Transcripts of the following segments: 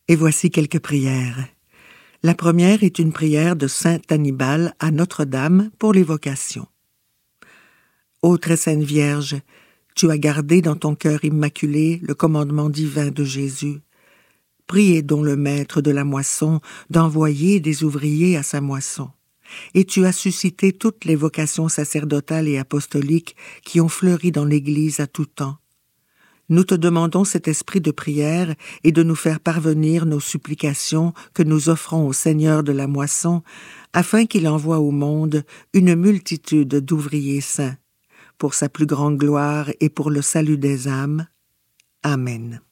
Et voici quelques prières. La première est une prière de saint Annibal à Notre-Dame pour les vocations. Ô très sainte Vierge, tu as gardé dans ton cœur immaculé le commandement divin de Jésus. Priez donc le maître de la moisson d'envoyer des ouvriers à sa moisson. Et tu as suscité toutes les vocations sacerdotales et apostoliques qui ont fleuri dans l'Église à tout temps. Nous te demandons cet esprit de prière et de nous faire parvenir nos supplications que nous offrons au Seigneur de la moisson, afin qu'il envoie au monde une multitude d'ouvriers saints, pour sa plus grande gloire et pour le salut des âmes. Amen.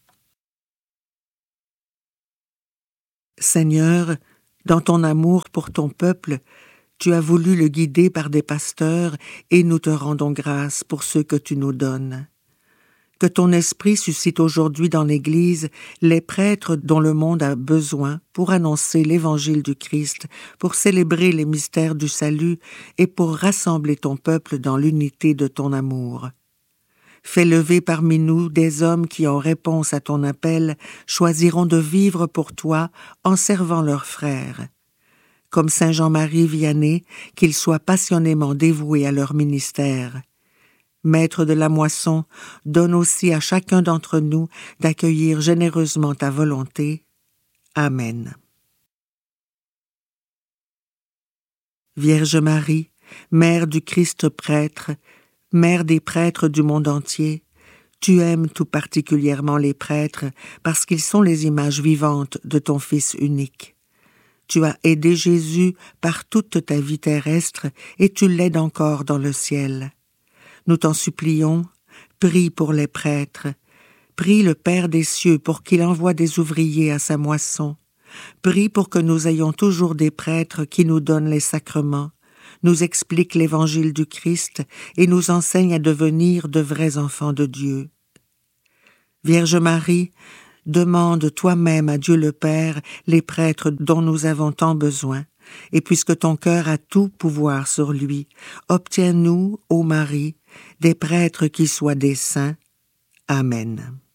Seigneur, dans ton amour pour ton peuple, tu as voulu le guider par des pasteurs et nous te rendons grâce pour ceux que tu nous donnes. Que ton esprit suscite aujourd'hui dans l'Église les prêtres dont le monde a besoin pour annoncer l'Évangile du Christ, pour célébrer les mystères du salut et pour rassembler ton peuple dans l'unité de ton amour. Fais lever parmi nous des hommes qui, en réponse à ton appel, choisiront de vivre pour toi en servant leurs frères. Comme Saint Jean-Marie Vianney, qu'ils soient passionnément dévoués à leur ministère. Maître de la moisson, donne aussi à chacun d'entre nous d'accueillir généreusement ta volonté. Amen. Vierge Marie, Mère du Christ prêtre, Mère des prêtres du monde entier, tu aimes tout particulièrement les prêtres parce qu'ils sont les images vivantes de ton Fils unique. Tu as aidé Jésus par toute ta vie terrestre et tu l'aides encore dans le ciel. Nous t'en supplions, prie pour les prêtres, prie le Père des cieux pour qu'il envoie des ouvriers à sa moisson, prie pour que nous ayons toujours des prêtres qui nous donnent les sacrements, nous expliquent l'évangile du Christ et nous enseignent à devenir de vrais enfants de Dieu. Vierge Marie, demande toi-même à Dieu le Père les prêtres dont nous avons tant besoin, et puisque ton cœur a tout pouvoir sur lui, obtiens-nous, ô Marie, des prêtres qui soient des saints. Amen.